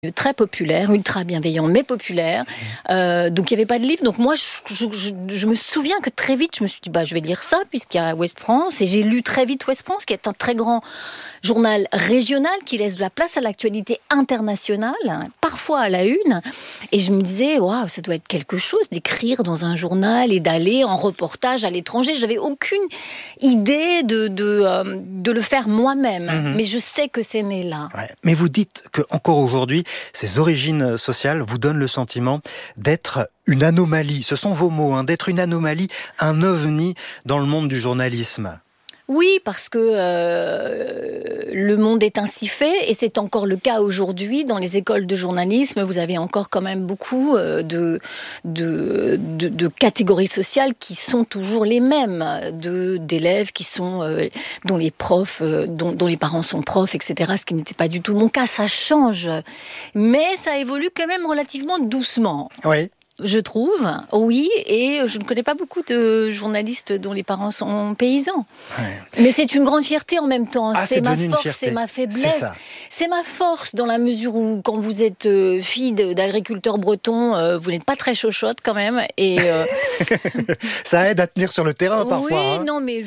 Très populaire, ultra bienveillant, mais populaire. Donc il n'y avait pas de livre. Donc moi, je me souviens que très vite, je me suis dit, je vais lire ça, puisqu'il y a Ouest France. Et j'ai lu très vite Ouest France, qui est un très grand journal régional qui laisse de la place à l'actualité internationale, parfois à la une. Et je me disais, waouh, ça doit être quelque chose d'écrire dans un journal et d'aller en reportage à l'étranger. J'avais aucune idée de le faire moi-même. Mais je sais que c'est né là. Ouais. Mais vous dites qu'encore aujourd'hui, ces origines sociales vous donnent le sentiment d'être une anomalie. Ce sont vos mots, d'être une anomalie, un ovni dans le monde du journalisme. Oui, parce que le monde est ainsi fait, et c'est encore le cas aujourd'hui. Dans les écoles de journalisme, vous avez encore quand même beaucoup de catégories sociales qui sont toujours les mêmes, d'élèves qui sont dont les profs, dont les parents sont profs, etc. Ce qui n'était pas du tout mon cas. Ça change, mais ça évolue quand même relativement doucement. Oui. Je trouve, oui, et je ne connais pas beaucoup de journalistes dont les parents sont paysans. Ouais. Mais c'est une grande fierté en même temps. C'est ma force, c'est ma faiblesse. C'est ma force dans la mesure où, quand vous êtes fille d'agriculteur breton, vous n'êtes pas très chochotte quand même. Et ça aide à tenir sur le terrain parfois. Oui, non, mais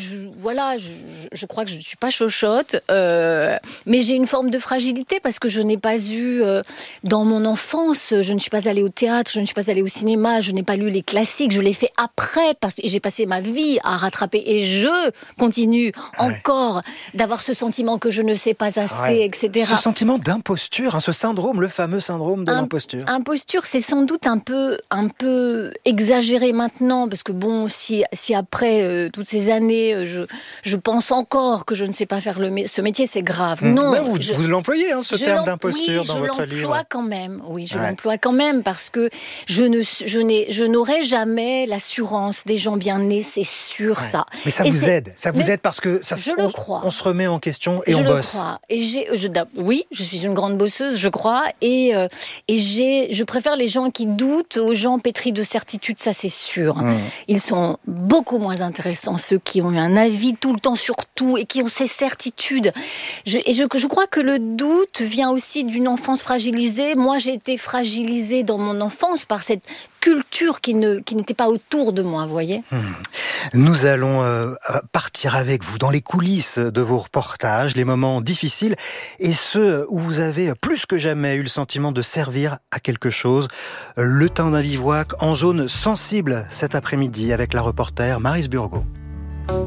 je crois que je ne suis pas chochotte. Mais j'ai une forme de fragilité parce que je n'ai pas eu, dans mon enfance, je ne suis pas allée au théâtre, je ne suis pas allée au cinéma, je n'ai pas lu les classiques, je l'ai fait après, parce que j'ai passé ma vie à rattraper, et je continue encore d'avoir ce sentiment que je ne sais pas assez, etc. Ce sentiment d'imposture, ce syndrome, le fameux syndrome de l'imposture. Imposture, c'est sans doute un peu exagéré maintenant, parce que si après toutes ces années, je pense encore que je ne sais pas faire ce métier, c'est grave. Non, mais vous l'employez, ce terme d'imposture dans votre livre. Je l'emploie quand même. Oui, je l'emploie quand même, parce que je n'aurai jamais l'assurance des gens bien nés, c'est sûr, ça. Mais ça vous aide. Ça vous aide parce que on se remet en question et on bosse. Je le crois. Oui, je suis une grande bosseuse, je crois. Et je préfère les gens qui doutent aux gens pétris de certitude, ça c'est sûr. Ils sont beaucoup moins intéressants, ceux qui ont eu un avis tout le temps sur tout et qui ont ces certitudes. Je crois que le doute vient aussi d'une enfance fragilisée. Moi, j'ai été fragilisée dans mon enfance par cette culture qui n'était pas autour de moi, vous voyez. Nous allons partir avec vous dans les coulisses de vos reportages, les moments difficiles et ceux où vous avez plus que jamais eu le sentiment de servir à quelque chose. Le Teint d'un bivouac en zone sensible cet après-midi avec la reporter Maryse Burgot.